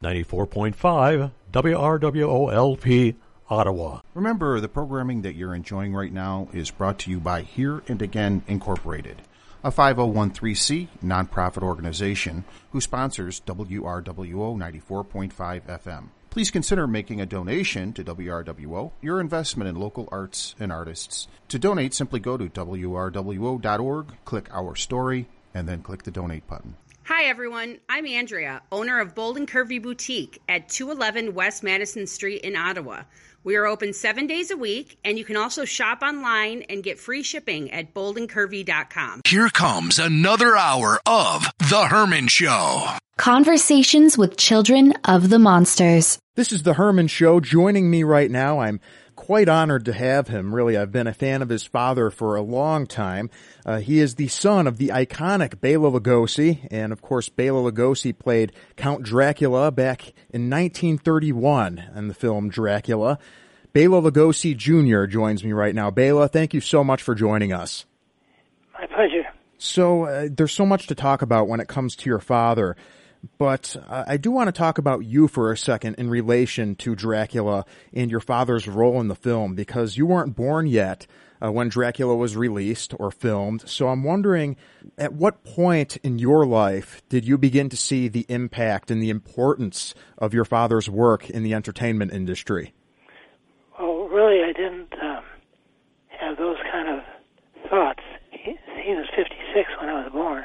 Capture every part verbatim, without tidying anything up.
ninety-four point five W R W O L P Ottawa. Remember, the programming that you're enjoying right now is brought to you by Here and Again Incorporated, a five oh one c nonprofit organization who sponsors W R W O ninety-four point five F M. Please consider making a donation to W R W O, your investment in local arts and artists. To donate, simply go to W R W O dot org, click Our Story, and then click the Donate button. Hi, everyone. I'm Andrea, owner of Bold and Curvy Boutique at two eleven West Madison Street in Ottawa. We are open seven days a week, and you can also shop online and get free shipping at bold and curvy dot com. Here comes another hour of The Herman Show. Conversations with Children of the Monsters. This is The Herman Show. Joining me right now, I'm quite honored to have him. Really, I've been a fan of his father for a long time. Uh, he is the son of the iconic Bela Lugosi, and of course, Bela Lugosi played Count Dracula back in nineteen thirty-one in the film Dracula. Bela Lugosi Junior joins me right now. Bela, thank you so much for joining us. My pleasure. So, uh, there's so much to talk about when it comes to your father. But uh, I do want to talk about you for a second in relation to Dracula and your father's role in the film, because you weren't born yet uh, when Dracula was released or filmed. So I'm wondering, at what point in your life did you begin to see the impact and the importance of your father's work in the entertainment industry? Well, really, I didn't um, have those kind of thoughts. He, he was fifty-six when I was born.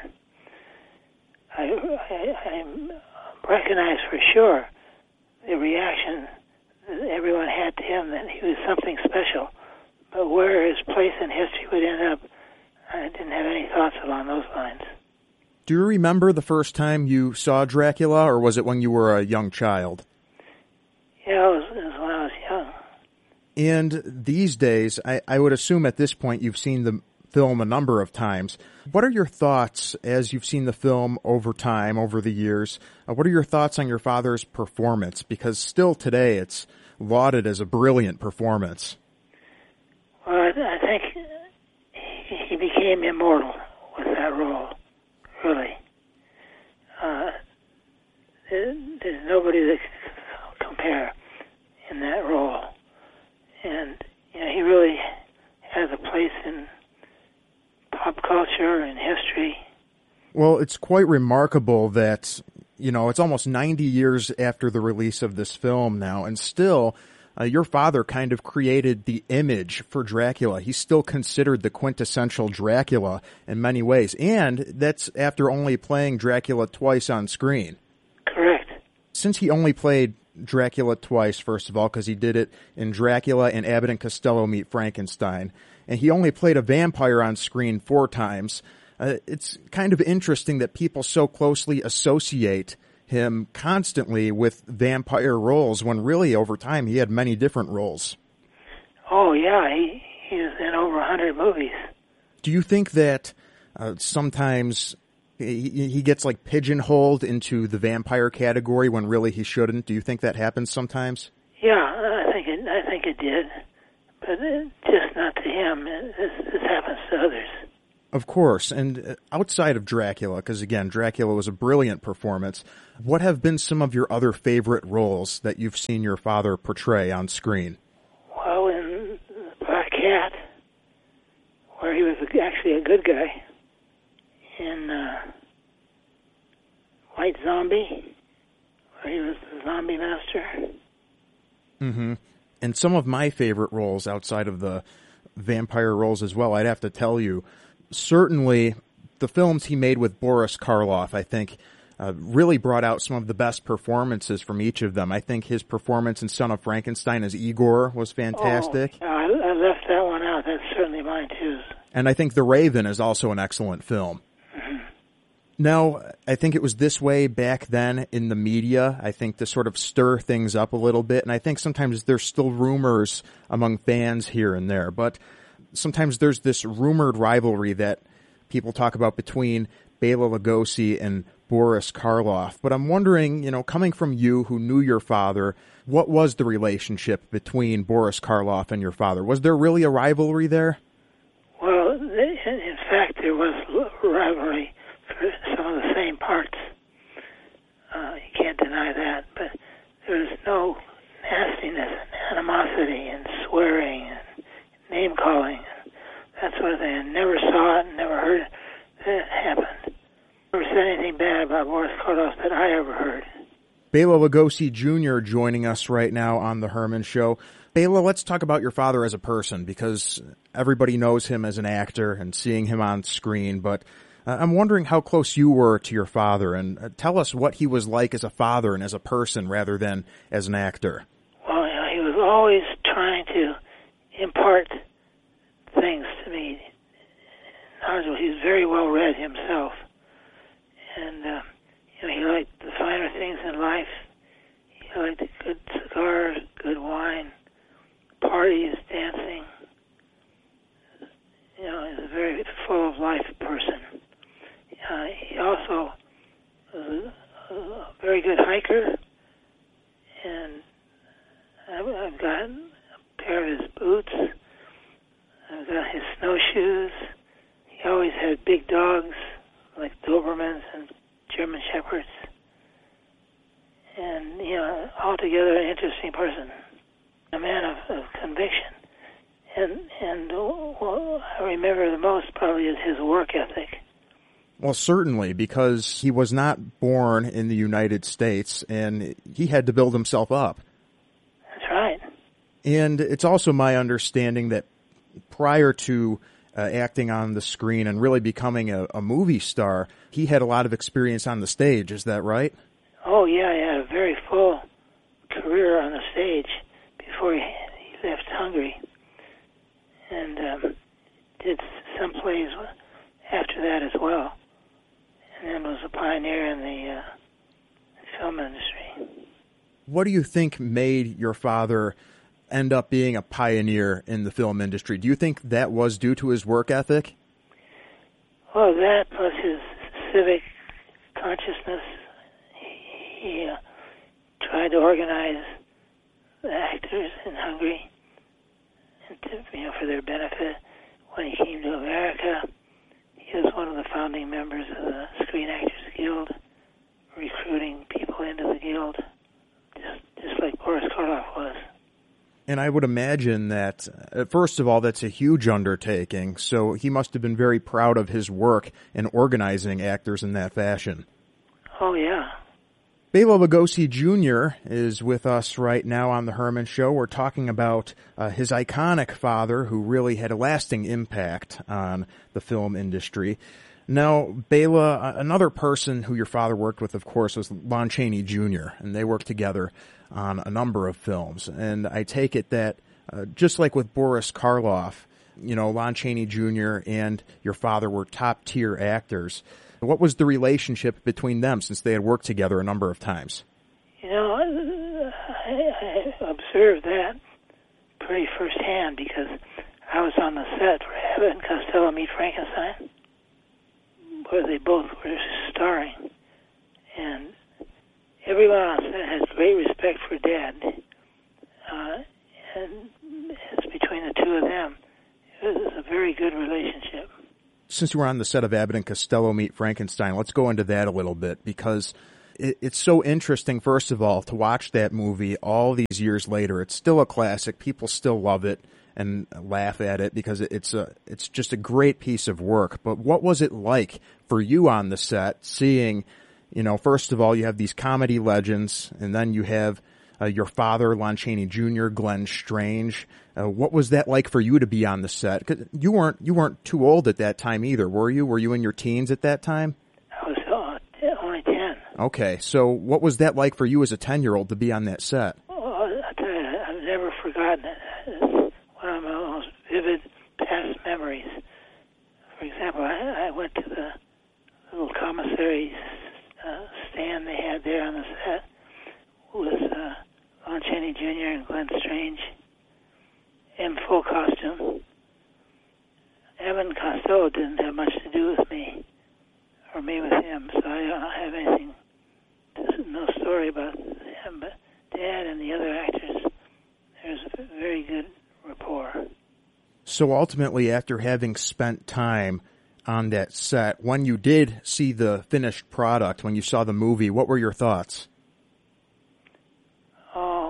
I, I, I recognize for sure the reaction that everyone had to him, that he was something special. But where his place in history would end up, I didn't have any thoughts along those lines. Do you remember the first time you saw Dracula, or was it when you were a young child? Yeah, it was, it was when I was young. And these days, I, I would assume at this point you've seen the film a number of times. What are your thoughts as you've seen the film over time, over the years? Uh, what are your thoughts on your father's performance? Because still today it's lauded as a brilliant performance. Well, I, I think he, he became immortal with that role, really. Uh, there, there's nobody that can compare in that role. And, you know, he really has a place in pop culture and history. Well, it's quite remarkable that, you know, it's almost ninety years after the release of this film now, and still, uh, your father kind of created the image for Dracula. He's still considered the quintessential Dracula in many ways, and that's after only playing Dracula twice on screen. Correct. Since he only played Dracula twice, first of all, because he did it in Dracula and Abbott and Costello Meet Frankenstein, and he only played a vampire on screen four times. Uh, it's kind of interesting that people so closely associate him constantly with vampire roles when really over time he had many different roles. Oh, yeah, he, he was in over one hundred movies. Do you think that uh, sometimes he, he gets like pigeonholed into the vampire category when really he shouldn't? Do you think that happens sometimes? Yeah, I think it, I think it did. But it, just not to him. It, this, this happens to others. Of course. And outside of Dracula, because again, Dracula was a brilliant performance, what have been some of your other favorite roles that you've seen your father portray on screen? Well, in Black Cat, where he was actually a good guy. In uh, White Zombie, where he was the zombie master. Mm-hmm. And some of my favorite roles outside of the vampire roles as well, I'd have to tell you, certainly the films he made with Boris Karloff, I think, uh, really brought out some of the best performances from each of them. I think his performance in Son of Frankenstein as Igor was fantastic. Oh, I, I left that one out. That's certainly mine, too. And I think The Raven is also an excellent film. Mm-hmm. Now, I think it was this way back then in the media, I think, to sort of stir things up a little bit. And I think sometimes there's still rumors among fans here and there. But sometimes there's this rumored rivalry that people talk about between Bela Lugosi and Boris Karloff. But I'm wondering, you know, coming from you who knew your father, what was the relationship between Boris Karloff and your father? Was there really a rivalry there? Well, in fact, there was rivalry for some of the same parts. Uh, you can't deny that. But no nastiness and animosity and swearing and name-calling and that sort of thing. I never saw it and never heard it, that it happened. Never said anything bad about Boris Karloff that I ever heard. Bela Lugosi Junior joining us right now on The Herman Show. Bela, let's talk about your father as a person, because everybody knows him as an actor and seeing him on screen, but uh, I'm wondering how close you were to your father, and uh, tell us what he was like as a father and as a person rather than as an actor. Well, you know, he was always trying to impart things to me. He was very well read himself, and uh, you know, he liked the finer things in life. He liked good cigars, good wine, parties, dancing. You know, he's a very full of life person. Uh, he also was a, a very good hiker, and I've, I've got a pair of his boots. I've got his snowshoes. He always had big dogs like Dobermans and German Shepherds. And, you know, altogether an interesting person, a man of, of conviction. And, and what I remember the most probably is his work ethic. Well, certainly, because he was not born in the United States, and he had to build himself up. That's right. And it's also my understanding that prior to uh, acting on the screen and really becoming a, a movie star, he had a lot of experience on the stage. Is that right? Oh, yeah, he had a very full career on the stage before he, he left Hungary. And um, did some plays after that as well. And then was a pioneer in the uh, film industry. What do you think made your father end up being a pioneer in the film industry? Do you think that was due to his work ethic? Well, that plus his civic consciousness. He uh, tried to organize the actors in Hungary and to, you know, for their benefit. When he came to America, he was one of the founding members of the Screen Actors Guild, recruiting people into the guild, just, just like Boris Karloff was. And I would imagine that, uh, first of all, that's a huge undertaking, so he must have been very proud of his work in organizing actors in that fashion. Oh, yeah. Bela Lugosi Junior is with us right now on The Herman Show. We're talking about uh, his iconic father, who really had a lasting impact on the film industry. Now, Bela, another person who your father worked with, of course, was Lon Chaney Junior, and they worked together on a number of films. And I take it that, uh, just like with Boris Karloff, you know, Lon Chaney Junior and your father were top-tier actors. What was the relationship between them, since they had worked together a number of times? You know, I, I observed that pretty firsthand because I was on the set for Abbott and Costello Meet Frankenstein, where they both were starring. And everyone on set has great respect for Dad. Uh, and it's between the two of them. It was a very good relationship. Since you were on the set of Abbott and Costello Meet Frankenstein, let's go into that a little bit, because it, it's so interesting, first of all, to watch that movie all these years later. It's still a classic. People still love it and laugh at it because it's a it's just a great piece of work. But what was it like for you on the set, seeing, you know, first of all, you have these comedy legends, and then you have uh, your father, Lon Chaney Junior, Glenn Strange. Uh, what was that like for you to be on the set? 'Cause you weren't you weren't too old at that time either, were you? Were you in your teens at that time? I was uh, only ten. Okay, so what was that like for you as a ten-year-old to be on that set? Oh, I tell you, I've never forgotten it. It's one of my most vivid past memories. For example, I, I went to the little commissary uh, stand they had there on the set with uh, Lon Chaney Junior and Glenn Strange in full costume. Evan Costello didn't have much to do with me, or me with him, so I don't have anything, no story about him, but Dad and the other actors, there's a very good rapport. So ultimately, after having spent time on that set, when you did see the finished product, when you saw the movie, what were your thoughts? Oh,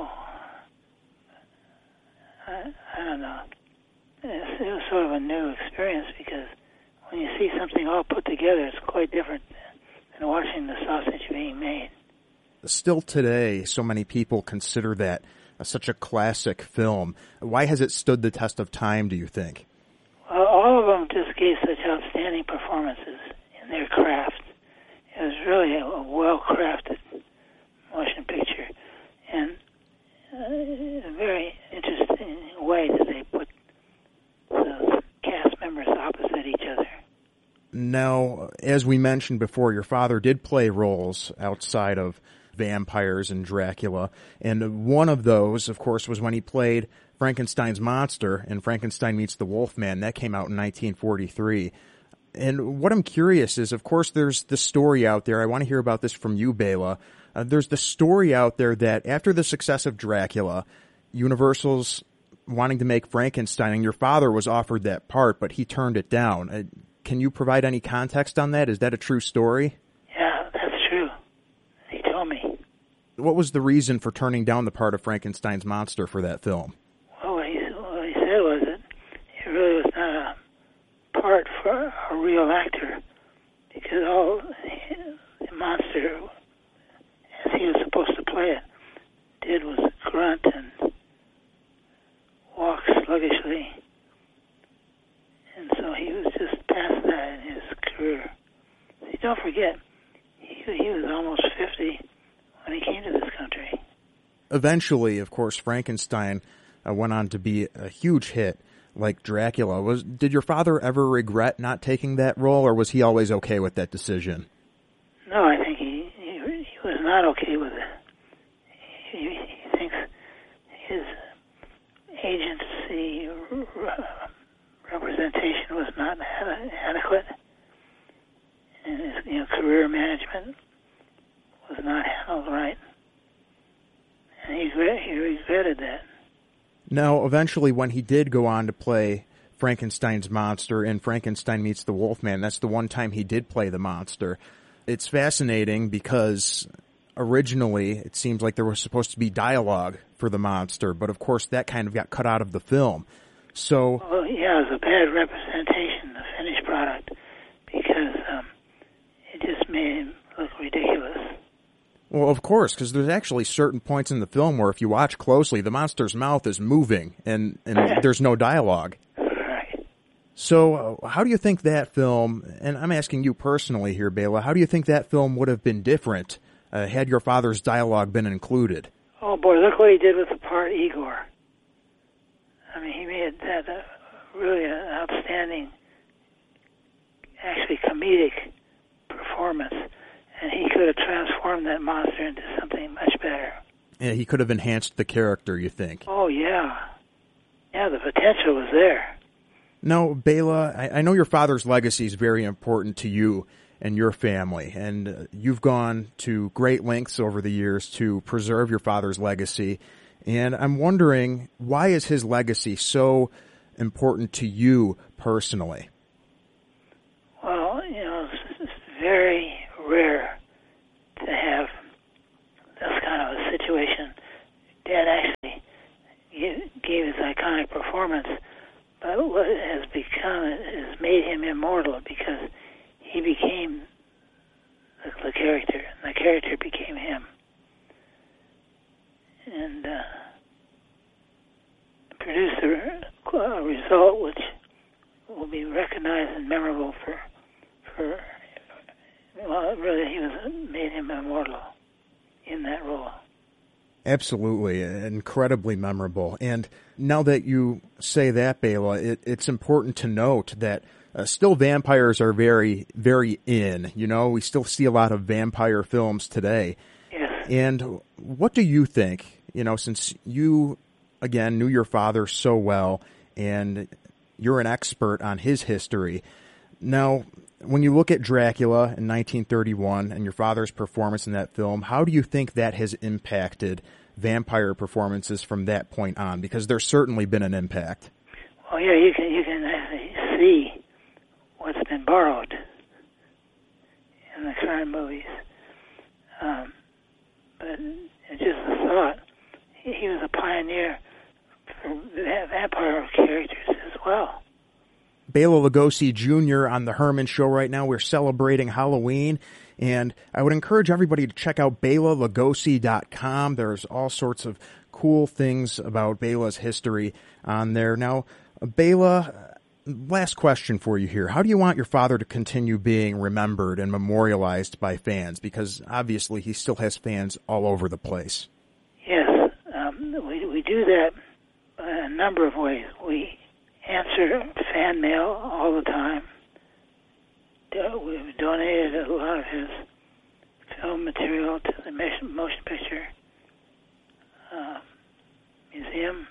sort of a new experience because when you see something all put together, it's quite different than watching the sausage being made. Still today, so many people consider that uh, such a classic film. Why has it stood the test of time, do you think? Well, all of them just gave such outstanding performances in their craft. It was really a, a well-crafted motion picture, and uh, a very interesting way that they put the cast members opposite each other. Now, as we mentioned before, your father did play roles outside of vampires and Dracula, and one of those, of course, was when he played Frankenstein's monster in Frankenstein Meets the Wolfman. That came out in nineteen forty-three. And what I'm curious is, of course, there's the story out there. I want to hear about this from you, Bela. Uh, there's the story out there that after the success of Dracula, Universal's wanting to make Frankenstein, and your father was offered that part, but he turned it down. Uh, can you provide any context on that? Is that a true story? Yeah, that's true. He told me. What was the reason for turning down the part of Frankenstein's monster for that film? Well, what he, what he said was that it really was not a part for a real actor, because all the monster, as he was supposed to play it, did was grunt and walk sluggishly, and so he was just past that in his career. See, don't forget, he, he was almost fifty when he came to this country. Eventually, of course, Frankenstein uh, went on to be a huge hit, like Dracula. Was did your father ever regret not taking that role, or was he always okay with that decision? No, I think he he, he was not okay with it. He, he thinks his agency uh, representation was not ad- adequate, and his you know, career management was not handled right, and he he regretted that. Now, eventually, when he did go on to play Frankenstein's monster in Frankenstein Meets the Wolfman, that's the one time he did play the monster. It's fascinating because originally it seems like there was supposed to be dialogue for the monster, but of course that kind of got cut out of the film. So, well, yeah, it was a bad representation of the finished product because um, it just made him look ridiculous. Well, of course, because there's actually certain points in the film where if you watch closely, the monster's mouth is moving and, and there's no dialogue. Right. So uh, how do you think that film, and I'm asking you personally here, Bela, how do you think that film would have been different uh, had your father's dialogue been included? Oh, boy, look what he did with the part Igor. I mean, he made that uh, really an outstanding, actually comedic performance. And he could have transformed that monster into something much better. Yeah, he could have enhanced the character, you think? Oh, yeah. Yeah, the potential was there. Now, Bela, I, I know your father's legacy is very important to you and your family, and uh, you've gone to great lengths over the years to preserve your father's legacy. And I'm wondering, why is his legacy so important to you personally? Well, you know, it's, it's very rare to have this kind of a situation. Dad actually gave his iconic performance, but what has become has made him immortal because he became the, the character, and the character became him. And uh, produced a, a result which will be recognized and memorable for for. Well, really, he was made him immortal in that role. Absolutely, incredibly memorable. And now that you say that, Bela, it, it's important to note that uh, still vampires are very, very in. You know, we still see a lot of vampire films today. Yes. And what do you think, you know, since you, again, knew your father so well and you're an expert on his history, now, when you look at Dracula in nineteen thirty-one and your father's performance in that film, how do you think that has impacted vampire performances from that point on? Because there's certainly been an impact. Well, yeah, you can you can actually see what's been borrowed in the current movies. Um, but it's just a thought. He, he was a pioneer for vampire characters as well. Bela Lugosi Junior on the Herman Show right now. We're celebrating Halloween, and I would encourage everybody to check out Bela Lugosi dot com. There's all sorts of cool things about Bela's history on there. Now, Bela, last question for you here. How do you want your father to continue being remembered and memorialized by fans? Because obviously he still has fans all over the place. Yes, um, we, we do that a number of ways. We answer fan mail all the time. We've donated a lot of his film material to the Motion Picture uh, Museum.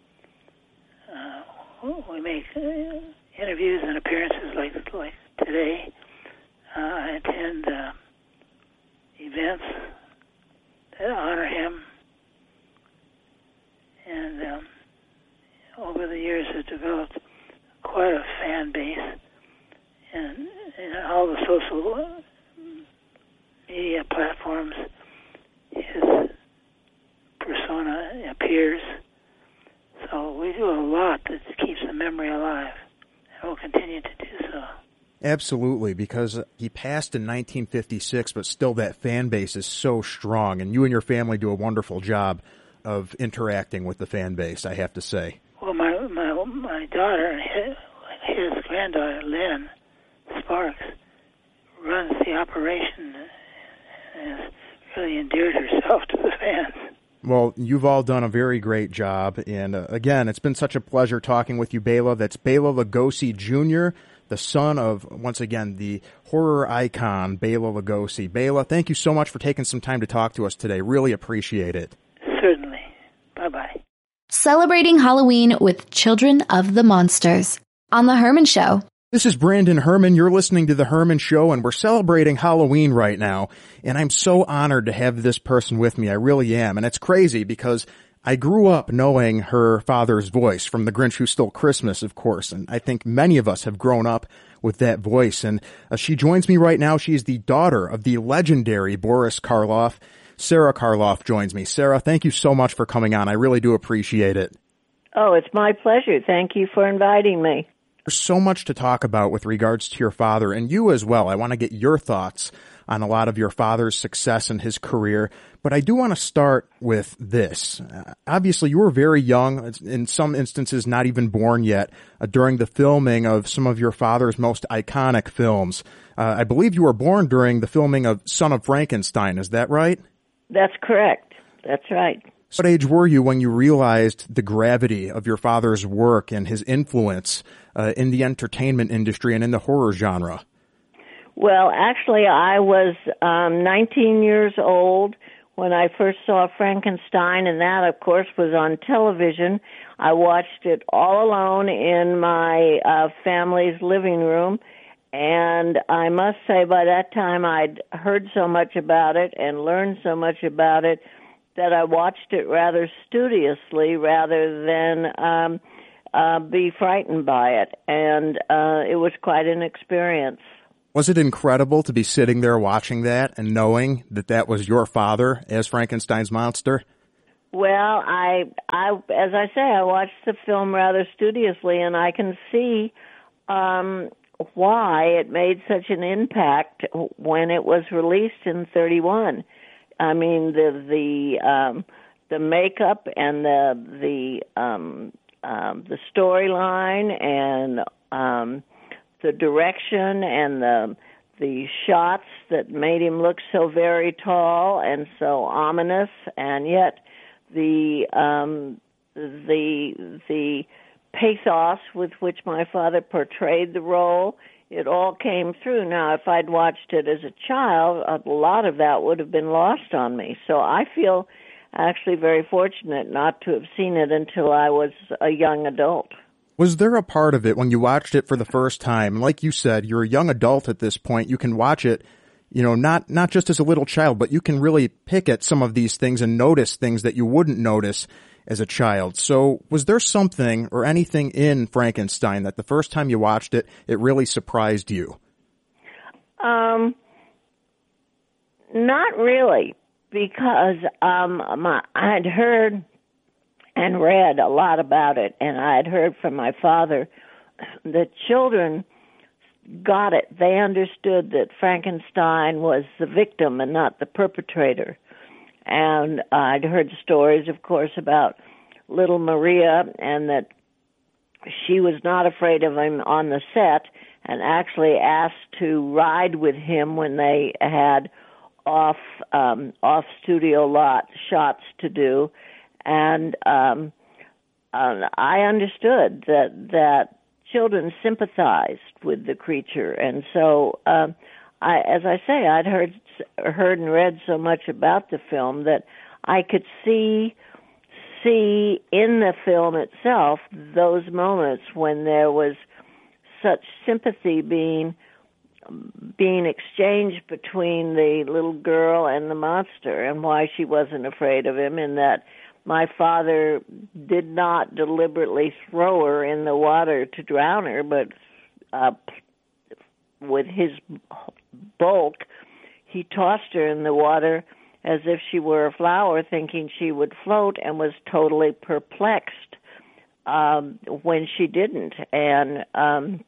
Uh, we make uh, interviews and appearances like like today. Uh, I attend uh, events that honor him. And um, over the years has developed quite a fan base, and, and all the social media platforms, his persona appears. So we do a lot that keeps the memory alive, and we'll continue to do so. Absolutely, because he passed in nineteen fifty-six, but still that fan base is so strong, and you and your family do a wonderful job of interacting with the fan base, I have to say. Well, my my my daughter and his, his granddaughter, Lynn Sparks, runs the operation and has really endeared herself to the fans. Well, you've all done a very great job, and uh, again, it's been such a pleasure talking with you, Bela. That's Bela Lugosi Junior, the son of, once again, the horror icon, Bela Lugosi. Bela, thank you so much for taking some time to talk to us today. Really appreciate it. Certainly. Bye-bye. Celebrating Halloween with Children of the Monsters on The Herman Show. This is Brandon Herman. You're listening to The Herman Show, and we're celebrating Halloween right now. And I'm so honored to have this person with me. I really am. And it's crazy because I grew up knowing her father's voice from The Grinch Who Stole Christmas, of course. And I think many of us have grown up with that voice. And uh, she joins me right now. She is the daughter of the legendary Boris Karloff. Sarah Karloff joins me. Sarah, thank you so much for coming on. I really do appreciate it. Oh, it's my pleasure. Thank you for inviting me. There's so much to talk about with regards to your father, and you as well. I want to get your thoughts on a lot of your father's success in his career, but I do want to start with this. Uh, obviously, you were very young, in some instances not even born yet, uh, during the filming of some of your father's most iconic films. Uh, I believe you were born during the filming of Son of Frankenstein. Is that right? That's correct. That's right. What age were you when you realized the gravity of your father's work and his influence uh, in the entertainment industry and in the horror genre? Well, actually, I was um, nineteen years old when I first saw Frankenstein, and that, of course, was on television. I watched it all alone in my uh, family's living room. And I must say, by that time, I'd heard so much about it and learned so much about it that I watched it rather studiously rather than um, uh, be frightened by it. And uh, it was quite an experience. Was it incredible to be sitting there watching that and knowing that that was your father as Frankenstein's monster? Well, I, I, as I say, I watched the film rather studiously, and I can see um, why it made such an impact when it was released in thirty-one. I mean, the the um, the makeup and the the um, um, the storyline and um, the direction and the the shots that made him look so very tall and so ominous, and yet the um, the the pathos with which my father portrayed the role, it all came through. Now, if I'd watched it as a child, a lot of that would have been lost on me. So I feel actually very fortunate not to have seen it until I was a young adult. Was there a part of it when you watched it for the first time? Like you said, you're a young adult at this point. You can watch it, you know, not, not just as a little child, but you can really pick at some of these things and notice things that you wouldn't notice as a child. So was there something or anything in Frankenstein that the first time you watched it, it really surprised you? Um, not really, because um, my, I had heard and read a lot about it, and I had heard from my father the children got it. They understood that Frankenstein was the victim and not the perpetrator. And uh, I'd heard stories, of course, about little Maria, and that she was not afraid of him on the set, and actually asked to ride with him when they had off um, off studio lot shots to do. And um, uh, I understood that that children sympathized with the creature, and so um, I, as I say, I'd heard heard and read so much about the film that I could see see in the film itself those moments when there was such sympathy being being exchanged between the little girl and the monster, and why she wasn't afraid of him, and that my father did not deliberately throw her in the water to drown her, but uh, with his bulk, he tossed her in the water as if she were a flower, thinking she would float, and was totally perplexed um, when she didn't. And um,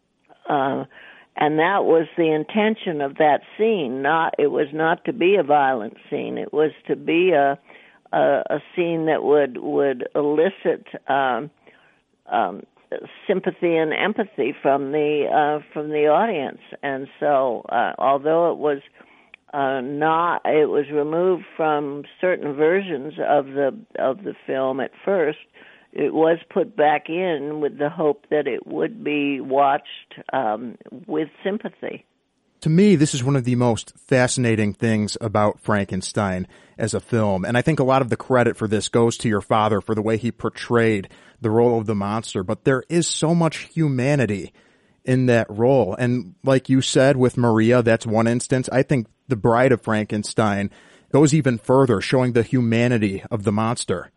uh, and that was the intention of that scene. Not it was not to be a violent scene. It was to be a a, a scene that would would elicit um, um, sympathy and empathy from the uh, from the audience. And so, uh, although it was uh, not, it was removed from certain versions of the of the film at first. It was put back in with the hope that it would be watched um, with sympathy. To me, this is one of the most fascinating things about Frankenstein as a film, and I think a lot of the credit for this goes to your father for the way he portrayed the role of the monster, but there is so much humanity in that role. And like you said with Maria, that's one instance. I think The Bride of Frankenstein goes even further, showing the humanity of the monster.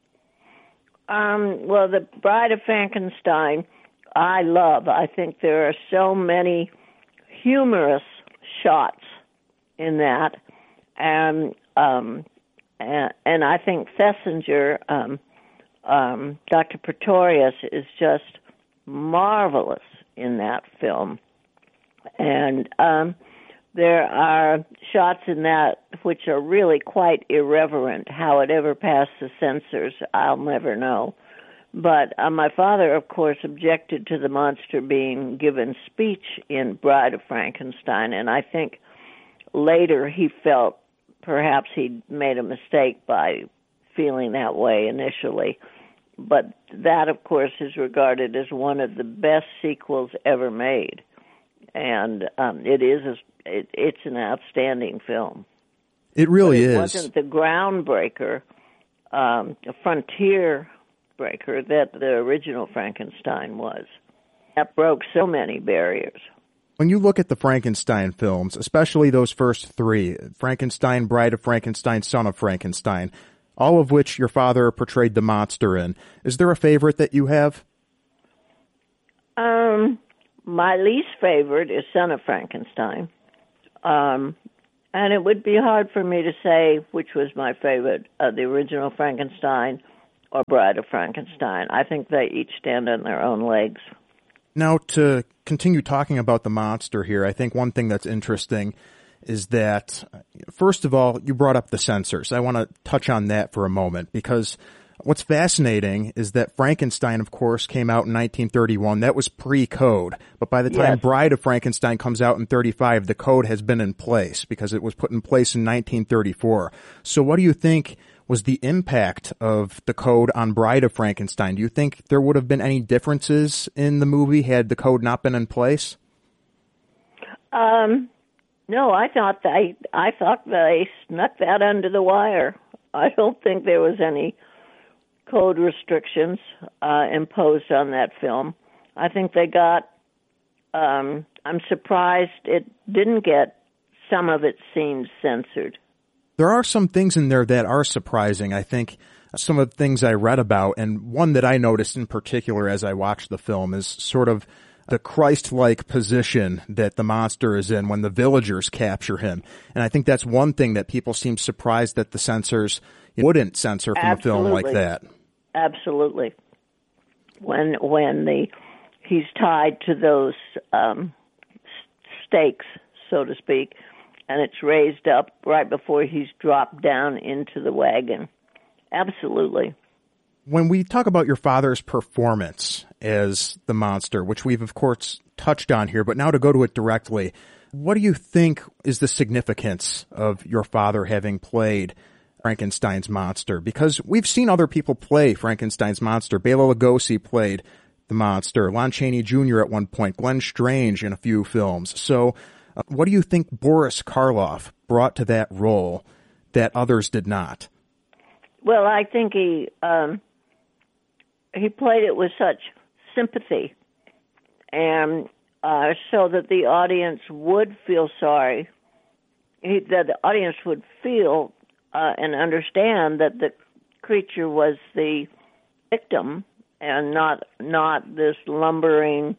Um, well, The Bride of Frankenstein, I love. I think there are so many humorous shots in that, and um, and, and I think Thesiger, um, um, Doctor Pretorius, is just marvelous in that film, and um, there are shots in that which are really quite irreverent. How it ever passed the censors, I'll never know. But uh, my father, of course, objected to the monster being given speech in Bride of Frankenstein, and I think later he felt perhaps he'd made a mistake by feeling that way initially. But that, of course, is regarded as one of the best sequels ever made, and um, it is a, it, it's an outstanding film. It really but it is. It wasn't the groundbreaker, um, frontier breaker that the original Frankenstein was. That broke so many barriers. When you look at the Frankenstein films, especially those first three, Frankenstein, Bride of Frankenstein, Son of Frankenstein, all of which your father portrayed the monster in, is there a favorite that you have? Um, my least favorite is Son of Frankenstein. Um, and it would be hard for me to say which was my favorite, uh, the original Frankenstein or Bride of Frankenstein. I think they each stand on their own legs. Now, to continue talking about the monster here, I think one thing that's interesting is that, first of all, you brought up the censors. I want to touch on that for a moment, because what's fascinating is that Frankenstein, of course, came out in nineteen thirty-one. That was pre-code. But by the time Yes. Bride of Frankenstein comes out in thirty-five, the code has been in place because it was put in place in nineteen thirty-four. So what do you think was the impact of the code on Bride of Frankenstein? Do you think there would have been any differences in the movie had the code not been in place? Um, no, I thought they, I thought they snuck that under the wire. I don't think there was any code restrictions uh, imposed on that film. I think they got, um, I'm surprised it didn't get some of its scenes censored. There are some things in there that are surprising. I think some of the things I read about, and one that I noticed in particular as I watched the film, is sort of the Christ-like position that the monster is in when the villagers capture him. And I think that's one thing that people seem surprised that the censors wouldn't censor from Absolutely. a film like that. Absolutely. When when the he's tied to those um, stakes, so to speak, and it's raised up right before he's dropped down into the wagon. Absolutely. When we talk about your father's performance as the monster, which we've, of course, touched on here, but now to go to it directly, what do you think is the significance of your father having played Frankenstein's monster? Because we've seen other people play Frankenstein's monster. Bela Lugosi played the monster. Lon Chaney Junior at one point. Glenn Strange in a few films. So uh, what do you think Boris Karloff brought to that role that others did not? Well, I think he um, he played it with such sympathy, and uh, so that the audience would feel sorry, he, that the audience would feel uh, and understand that the creature was the victim and not not this lumbering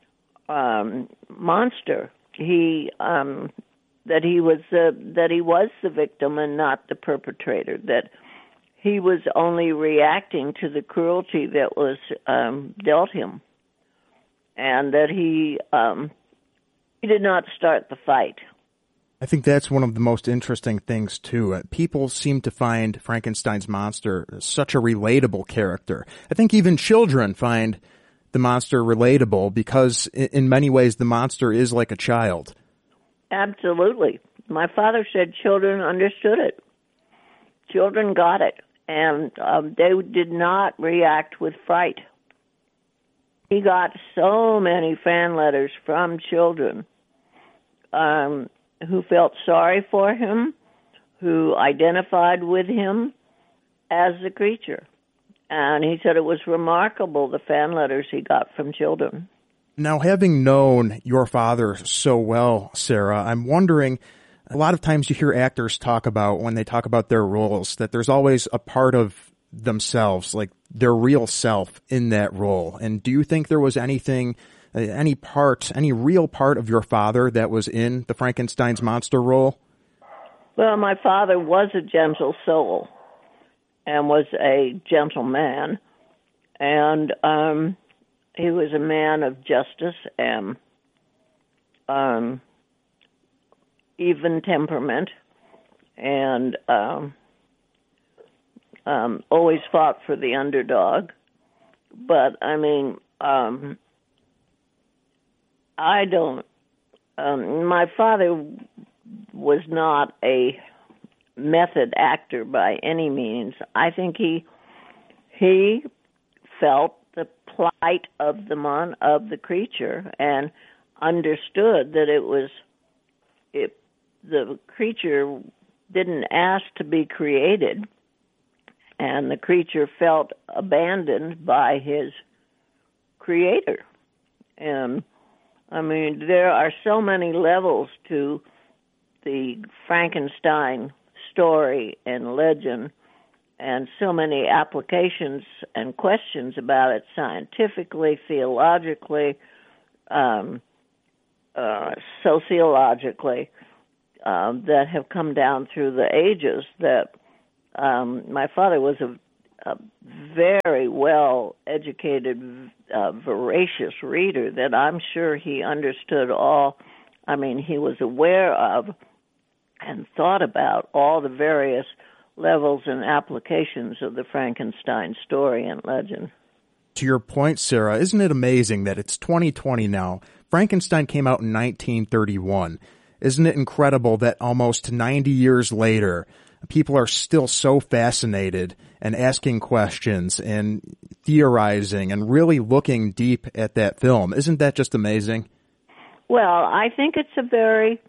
um, monster. He um, that he was the that he was the victim and not the perpetrator. That he was only reacting to the cruelty that was um, dealt him, and that he um, he did not start the fight. I think that's one of the most interesting things, too. Uh, people seem to find Frankenstein's monster such a relatable character. I think even children find the monster relatable because in, in many ways the monster is like a child. Absolutely. My father said children understood it. Children got it. And um, they did not react with fright. He got so many fan letters from children um, who felt sorry for him, who identified with him as the creature. And he said it was remarkable, the fan letters he got from children. Now, having known your father so well, Sarah, I'm wondering, a lot of times you hear actors talk about, when they talk about their roles, that there's always a part of themselves, like their real self in that role. And do you think there was anything, uh, any part, any real part of your father that was in the Frankenstein's monster role? Well, my father was a gentle soul and was a gentleman. And um, he was a man of justice and um even temperament, and um, um, always fought for the underdog. But, I mean, um, I don't... Um, my father was not a method actor by any means. I think he he felt the plight of the mon, of the creature and understood that it was... It, the creature didn't ask to be created, and the creature felt abandoned by his creator. And, I mean, there are so many levels to the Frankenstein story and legend, and so many applications and questions about it scientifically, theologically, um, uh, sociologically, Um, that have come down through the ages, that um, my father was a, a very well-educated, uh, voracious reader, that I'm sure he understood all, I mean, he was aware of and thought about all the various levels and applications of the Frankenstein story and legend. To your point, Sarah, isn't it amazing that it's twenty twenty now? Frankenstein came out in nineteen thirty-one. Isn't it incredible that almost ninety years later, people are still so fascinated and asking questions and theorizing and really looking deep at that film? Isn't that just amazing? Well, I think it's a very,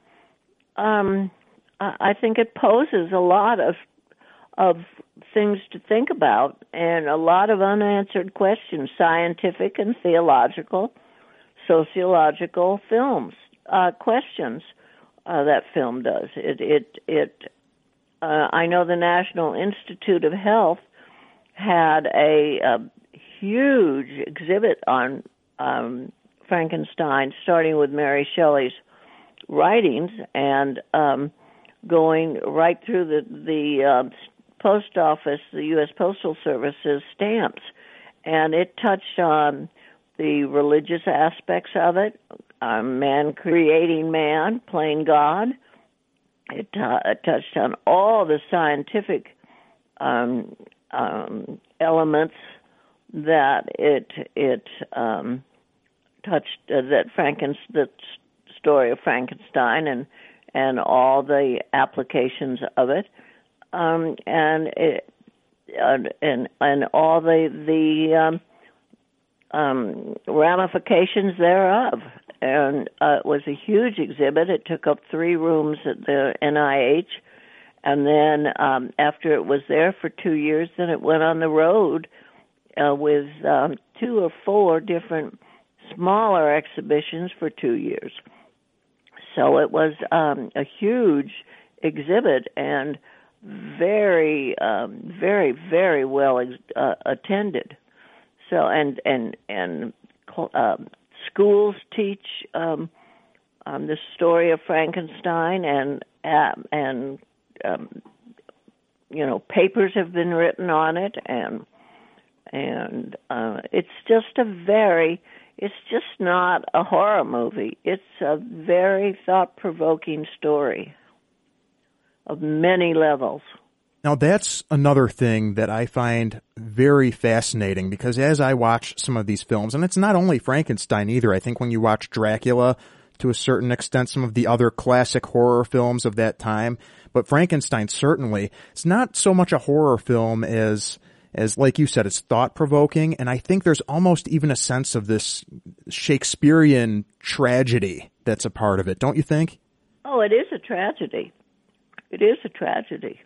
um, I think it poses a lot of of things to think about and a lot of unanswered questions, scientific and theological, sociological films, uh, questions. Uh, that film does. It, it, it. Uh, I know the National Institute of Health had a, a huge exhibit on um, Frankenstein, starting with Mary Shelley's writings and um, going right through the the uh, post office, the U S Postal Service's stamps, and it touched on the religious aspects of it, uh, man creating man, playing God. It, uh, it touched on all the scientific um, um, elements that it it um, touched. Uh, that Franken the story of Frankenstein and and all the applications of it, um, and it, uh, and and all the the um, um, ramifications thereof. And uh, it was a huge exhibit. It took up three rooms at the N I H. And then um, after it was there for two years, then it went on the road uh, with um, two or four different smaller exhibitions for two years. So it was um, a huge exhibit and very, um, very, very well ex- uh, attended. So and and and. Uh, Schools teach um, um, the story of Frankenstein, and uh, and um, you know papers have been written on it, and and uh, it's just a very it's just not a horror movie. It's a very thought-provoking story of many levels. Now, that's another thing that I find very fascinating, because as I watch some of these films, and it's not only Frankenstein either, I think when you watch Dracula, to a certain extent, some of the other classic horror films of that time, but Frankenstein certainly, it's not so much a horror film as, as like you said, it's thought-provoking, and I think there's almost even a sense of this Shakespearean tragedy that's a part of it, don't you think? Oh, it is a tragedy. It is a tragedy.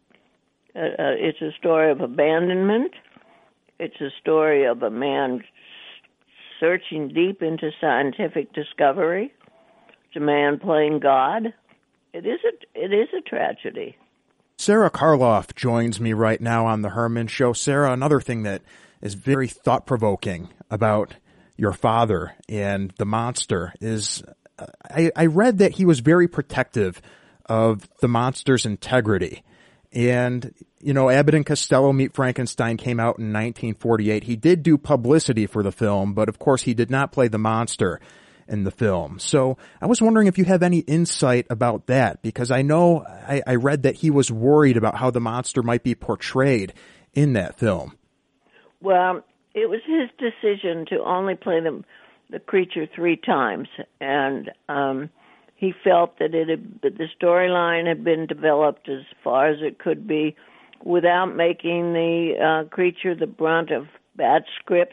Uh, it's a story of abandonment. It's a story of a man searching deep into scientific discovery. It's a man playing God. It is a, it is a tragedy. Sarah Karloff joins me right now on the Herman Show. Sarah, another thing that is very thought-provoking about your father and the monster is uh, I, I read that he was very protective of the monster's integrity. And, you know, Abbott and Costello Meet Frankenstein came out in nineteen forty-eight. He did do publicity for the film, but of course he did not play the monster in the film. So I was wondering if you have any insight about that, because I know I, I read that he was worried about how the monster might be portrayed in that film. Well, it was his decision to only play the, the creature three times, and um he felt that it had, that the storyline had been developed as far as it could be without making the uh, creature the brunt of bad scripts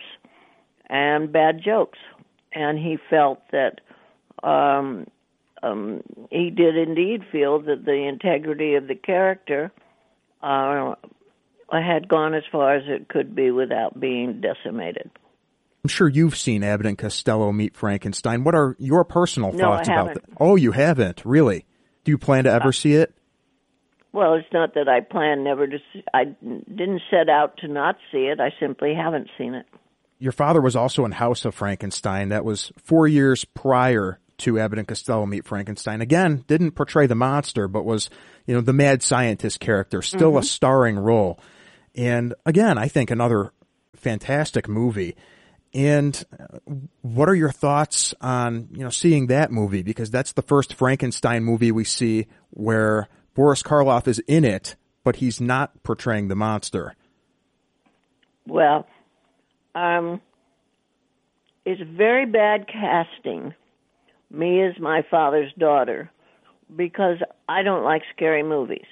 and bad jokes. And he felt that um, um, he did indeed feel that the integrity of the character uh, had gone as far as it could be without being decimated. I'm sure you've seen Abbott and Costello Meet Frankenstein. What are your personal no, thoughts I about haven't. that? Oh, you haven't? Really? Do you plan to ever uh, see it? Well, it's not that I plan never to see I didn't set out to not see it. I simply haven't seen it. Your father was also in House of Frankenstein. That was four years prior to Abbott and Costello Meet Frankenstein. Again, didn't portray the monster, but was, you know, the mad scientist character, still mm-hmm. a starring role. And again, I think another fantastic movie. And what are your thoughts on, you know, seeing that movie? Because that's the first Frankenstein movie we see where Boris Karloff is in it, but he's not portraying the monster. Well, um, it's very bad casting, me as my father's daughter, because I don't like scary movies.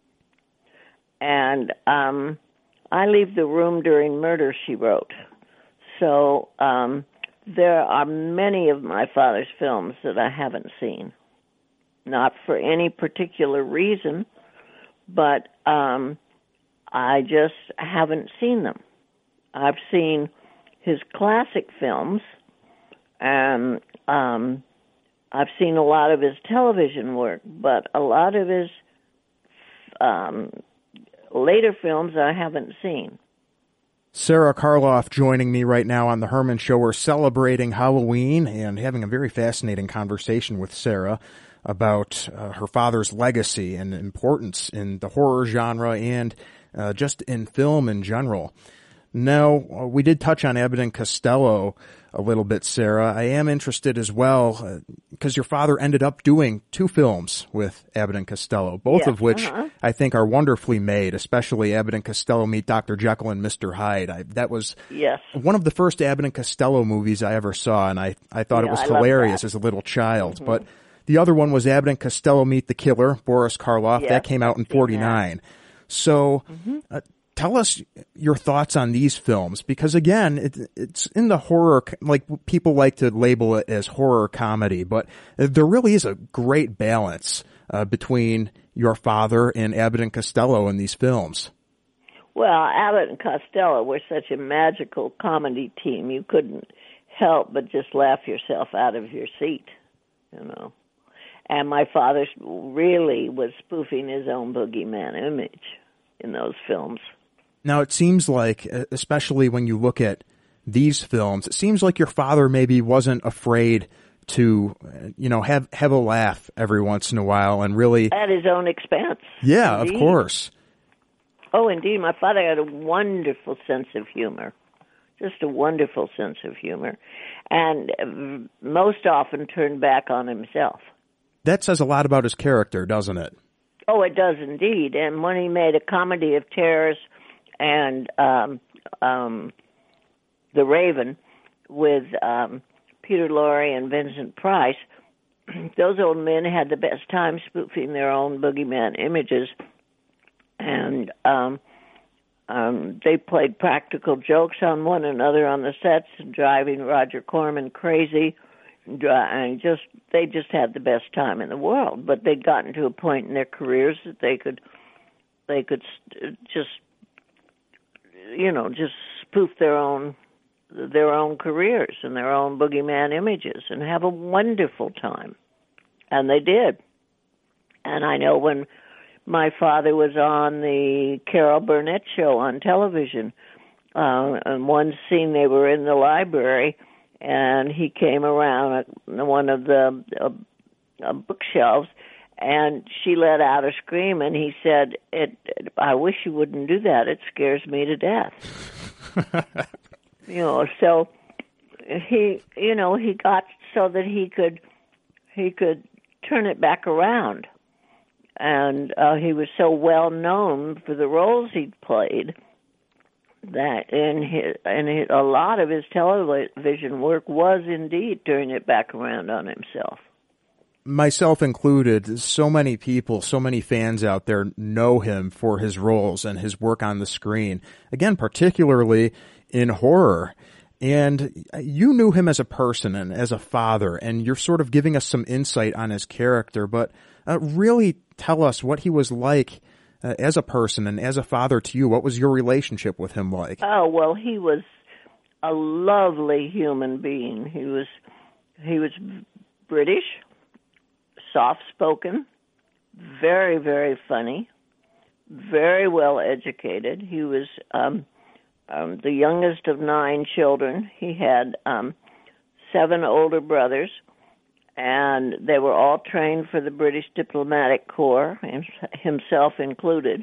And um, I leave the room during Murder, She Wrote. So um, there are many of my father's films that I haven't seen, not for any particular reason, but um, I just haven't seen them. I've seen his classic films, and um, I've seen a lot of his television work, but a lot of his um, later films I haven't seen. Sarah Karloff joining me right now on the Herman Show. We're celebrating Halloween and having a very fascinating conversation with Sarah about uh, her father's legacy and importance in the horror genre and uh, just in film in general. Now, we did touch on Abbott and Costello a little bit, Sarah. I am interested as well because uh, your father ended up doing two films with Abbott and Costello, both yes, of which uh-huh. I think are wonderfully made, especially Abbott and Costello Meet Doctor Jekyll and Mister Hyde. I, that was yes. one of the first Abbott and Costello movies I ever saw, and I, I thought yeah, it was I hilarious as a little child. Mm-hmm. But the other one was Abbott and Costello Meet the Killer, Boris Karloff. Yes, that came out in forty-nine. So mm-hmm. uh, tell us your thoughts on these films, because again, it, it's in the horror, like people like to label it as horror comedy, but there really is a great balance uh, between your father and Abbott and Costello in these films. Well, Abbott and Costello were such a magical comedy team. You couldn't help but just laugh yourself out of your seat, you know. And my father really was spoofing his own boogeyman image in those films. Now, it seems like, especially when you look at these films, it seems like your father maybe wasn't afraid to, you know, have, have a laugh every once in a while and really... At his own expense. Yeah, Indeed. Of course. Oh, indeed. My father had a wonderful sense of humor. Just a wonderful sense of humor. And most often turned back on himself. That says a lot about his character, doesn't it? Oh, it does indeed. And when he made a comedy of terrors and um, um, The Raven with um, Peter Lorre and Vincent Price, those old men had the best time spoofing their own boogeyman images. And um, um, they played practical jokes on one another on the sets, driving Roger Corman crazy. And just they just had the best time in the world. But they'd gotten to a point in their careers that they could they could just you know just spoof their own their own careers and their own boogeyman images and have a wonderful time. And they did. And I know when my father was on the Carol Burnett show on television, uh, and one scene they were in the library, and he came around one of the uh, uh, bookshelves, and she let out a scream, and he said, "It. I wish you wouldn't do that. It scares me to death." You know, so he, you know, he got so that he could, he could turn it back around, and uh, he was so well known for the roles he'd played that in his, in his, a lot of his television work was indeed turning it back around on himself. Myself included, so many people, so many fans out there know him for his roles and his work on the screen. Again, particularly in horror. And you knew him as a person and as a father, and you're sort of giving us some insight on his character, but uh, really tell us what he was like uh, as a person and as a father to you. What was your relationship with him like? Oh, well, he was a lovely human being. He was, he was British, soft-spoken, very, very funny, very well educated. He was um, um, the youngest of nine children. He had um, seven older brothers, and they were all trained for the British Diplomatic Corps, himself included.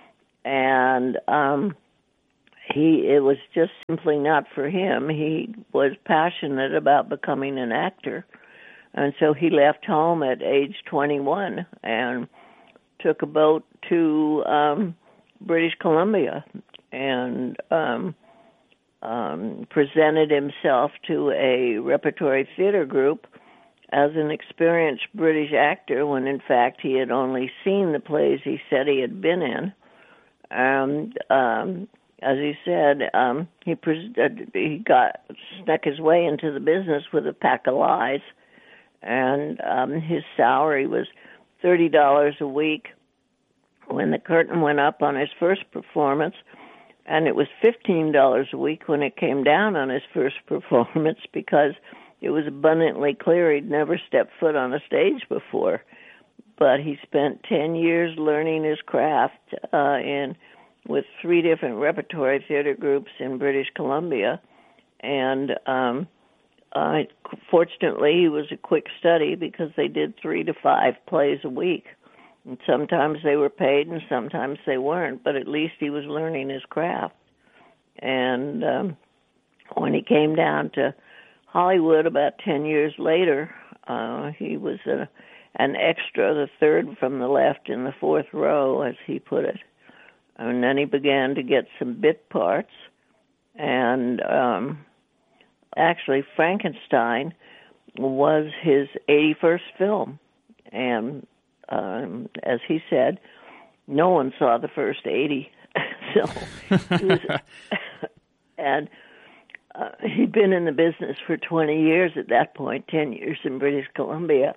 And um, he it was just simply not for him. He was passionate about becoming an actor. And so he left home at age twenty-one and took a boat to um, British Columbia and um, um, presented himself to a repertory theater group as an experienced British actor when, in fact, he had only seen the plays he said he had been in. And um, as he said, um, he, pres- he got snuck his way into the business with a pack of lies. And um, his salary was thirty dollars a week when the curtain went up on his first performance, and it was fifteen dollars a week when it came down on his first performance because it was abundantly clear he'd never stepped foot on a stage before. But he spent ten years learning his craft uh, in with three different repertory theater groups in British Columbia, and um Uh, fortunately, he was a quick study because they did three to five plays a week. And sometimes they were paid and sometimes they weren't, but at least he was learning his craft. And um, when he came down to Hollywood about ten years later. Uh, he was a, an extra, the third from the left in the fourth row, as he put it. And then he began to get some bit parts. And um, actually, Frankenstein was his eighty-first film. And um, as he said, no one saw the first eighty. so, he was, and uh, he'd been in the business for twenty years at that point, ten years in British Columbia,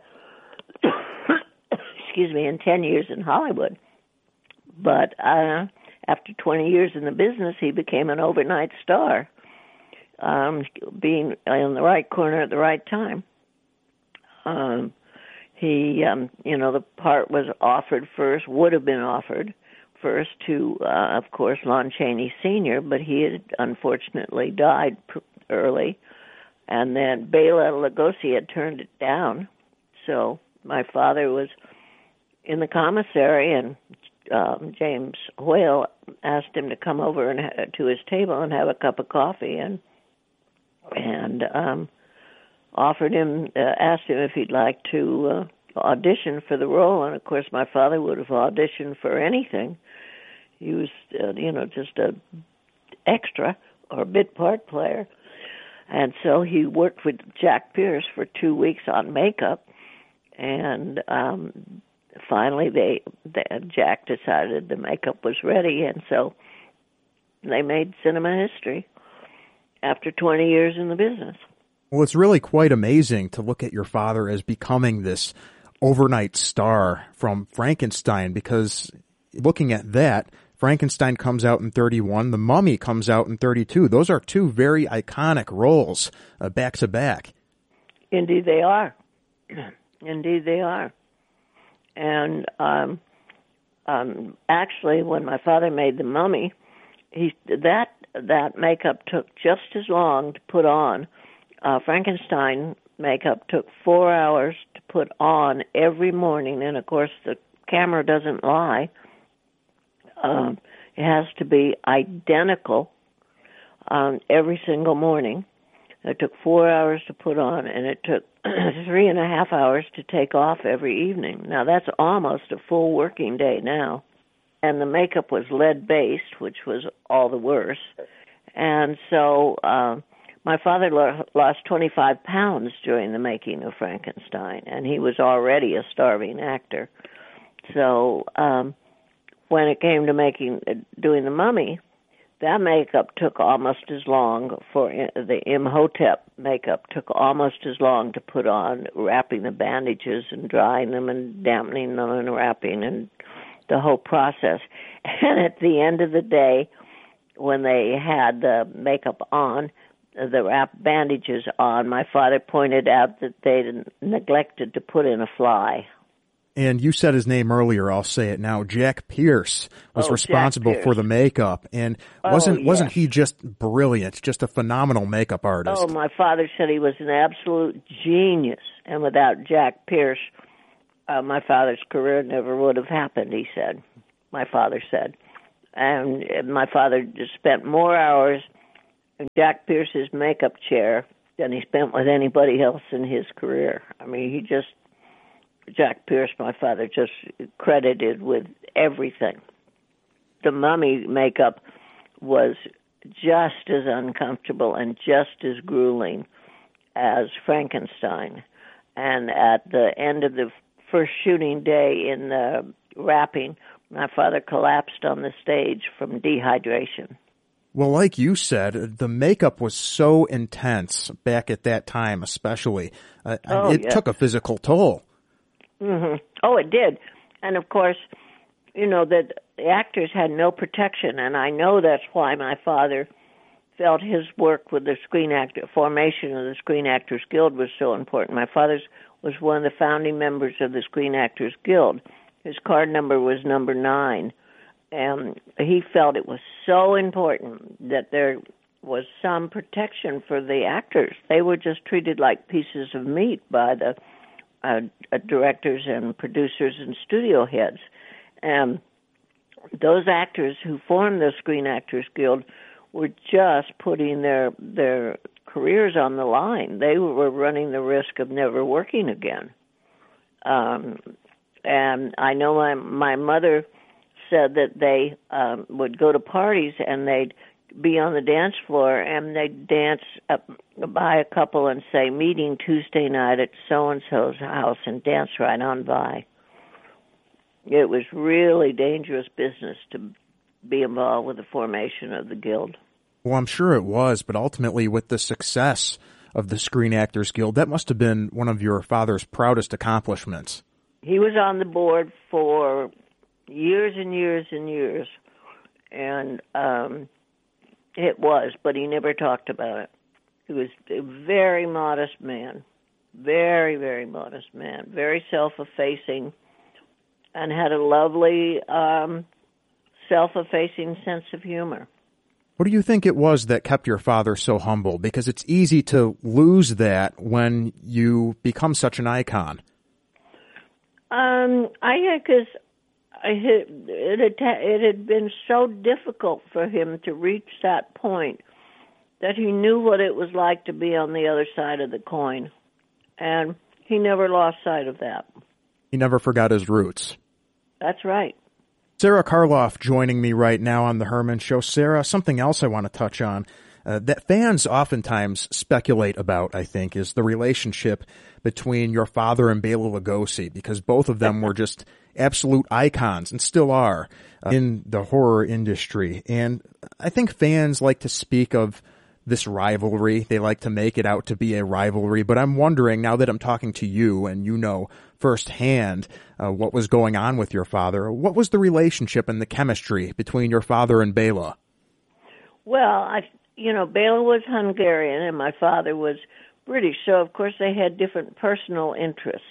excuse me, and ten years in Hollywood. But uh, after twenty years in the business, he became an overnight star, um, being in the right corner at the right time. Um, he, um, you know, the part was offered first, would have been offered first to, uh, of course, Lon Chaney Senior, but he had unfortunately died pr- early. And then Bela Lugosi had turned it down. So my father was in the commissary, and um, James Whale asked him to come over and ha- to his table and have a cup of coffee, and and um, offered him, uh, asked him if he'd like to uh, audition for the role. And of course, my father would have auditioned for anything. He was, uh, you know, just a extra or bit part player. And so he worked with Jack Pierce for two weeks on makeup, and um, finally they, they Jack decided the makeup was ready, and so they made cinema history after twenty years in the business. Well, it's really quite amazing to look at your father as becoming this overnight star from Frankenstein, because looking at that, Frankenstein comes out in thirty-one, The Mummy comes out in thirty-two. Those are two very iconic roles uh, back to back. Indeed they are. Indeed they are. And um, um, actually, when my father made The Mummy, he that that makeup took just as long to put on. Uh, Frankenstein makeup took four hours to put on every morning, and of course the camera doesn't lie. Um, it has to be identical um, every single morning. It took four hours to put on, and it took three and a half hours to take off every evening. Now, that's almost a full working day now. And the makeup was lead-based, which was all the worse. And so uh, my father lo- lost twenty-five pounds during the making of Frankenstein, and he was already a starving actor. So um, when it came to making uh, doing The Mummy, that makeup took almost as long for the Imhotep makeup took almost as long to put on, wrapping the bandages and drying them and dampening them and wrapping and the whole process. And at the end of the day, when they had the makeup on, the wrap bandages on, my father pointed out that they'd neglected to put in a fly. And you said his name earlier, I'll say it now. Jack Pierce was oh, responsible Pierce. for the makeup. And wasn't oh, yes. wasn't he just brilliant, just a phenomenal makeup artist? Oh, my father said he was an absolute genius. And without Jack Pierce, uh, my father's career never would have happened, he said. My father said. And my father just spent more hours in Jack Pierce's makeup chair than he spent with anybody else in his career. I mean, he just... Jack Pierce, my father, just credited with everything. The Mummy makeup was just as uncomfortable and just as grueling as Frankenstein. And at the end of the first shooting day in the wrapping, my father collapsed on the stage from dehydration. Well, like you said, the makeup was so intense back at that time, especially. Uh, oh, it yeah. took a physical toll. Mm-hmm. Oh, it did. And, of course, you know, that the actors had no protection, and I know that's why my father felt his work with the Screen Actor formation of the Screen Actors Guild was so important. My father was one of the founding members of the Screen Actors Guild. His card number was number nine, and he felt it was so important that there was some protection for the actors. They were just treated like pieces of meat by the Uh, uh, directors and producers and studio heads. And those actors who formed the Screen Actors Guild were just putting their their careers on the line. They were running the risk of never working again. Um, and I know my my mother said that they um, would go to parties and they'd be on the dance floor and they'd dance up by a couple and say, meeting Tuesday night at so-and-so's house, and dance right on by. It was really dangerous business to be involved with the formation of the Guild. Well, I'm sure it was, but ultimately with the success of the Screen Actors Guild, that must have been one of your father's proudest accomplishments. He was on the board for years and years and years, and um, it was, but he never talked about it. He was a very modest man, very, very modest man, very self-effacing, and had a lovely um, self-effacing sense of humor. What do you think it was that kept your father so humble? Because it's easy to lose that when you become such an icon. Um, I think because it, it, had, it had been so difficult for him to reach that point that he knew what it was like to be on the other side of the coin. And he never lost sight of that. He never forgot his roots. That's right. Sarah Karloff joining me right now on The Herman Show. Sarah, something else I want to touch on uh, that fans oftentimes speculate about, I think, is the relationship between your father and Bela Lugosi, because both of them were just absolute icons and still are uh, in the horror industry. And I think fans like to speak of this rivalry. They like to make it out to be a rivalry. But I'm wondering, now that I'm talking to you and you know firsthand uh, what was going on with your father, what was the relationship and the chemistry between your father and Bela? Well, I, you know, Bela was Hungarian and my father was British, so of course they had different personal interests.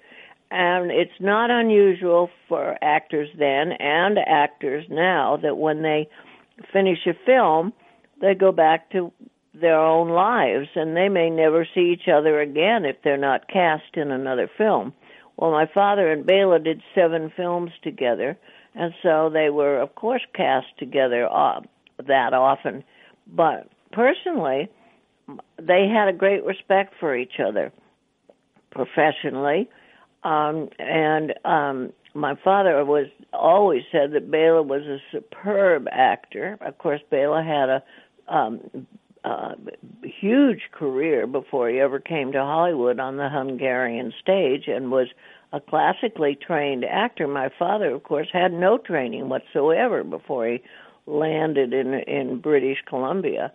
And it's not unusual for actors then and actors now that when they finish a film, they go back to their own lives, and they may never see each other again if they're not cast in another film. Well, my father and Bela did seven films together, and so they were, of course, cast together uh, that often. But personally, they had a great respect for each other professionally, um, and um, my father was always said that Bela was a superb actor. Of course, Bela had a um, uh, huge career before he ever came to Hollywood on the Hungarian stage and was a classically trained actor. My father, of course, had no training whatsoever before he landed in in British Columbia.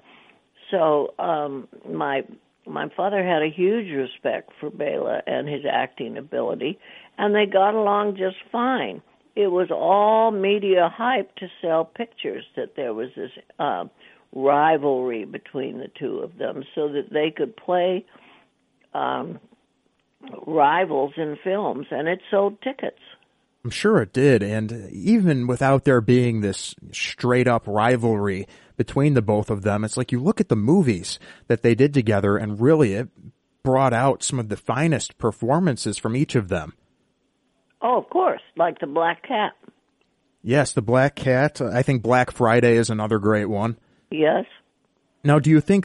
So um, my my father had a huge respect for Bela and his acting ability, and they got along just fine. It was all media hype to sell pictures that there was this uh, rivalry between the two of them so that they could play um, rivals in films, and it sold tickets. I'm sure it did, and even without there being this straight-up rivalry between the both of them, it's like you look at the movies that they did together, and really it brought out some of the finest performances from each of them. Oh, of course, like The Black Cat. Yes, The Black Cat. I think Black Friday is another great one. Yes. Now, do you think